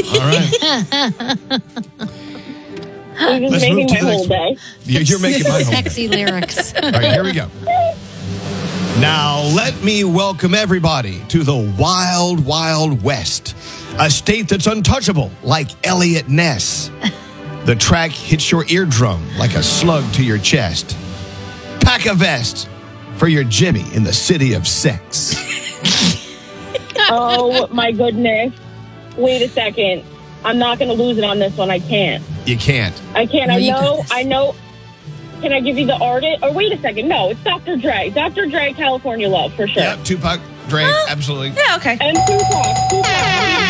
All right. You're just making my whole day. You're making my whole day. Sexy lyrics. All right, here we go. Now, let me welcome everybody to the Wild, Wild West, a state that's untouchable like Elliot Ness. The track hits your eardrum like a slug to your chest. Pack a vest for your Jimmy in the city of sex. Oh, my goodness. Wait a second. I'm not going to lose it on this one. I can't. You can't. I can't. No, you got I know. Can I give you the artist? Or wait a second. No, it's Dr. Dre. Dr. Dre, California Love, for sure. Yeah, Tupac, Dre, absolutely. Yeah, okay. And Tupac.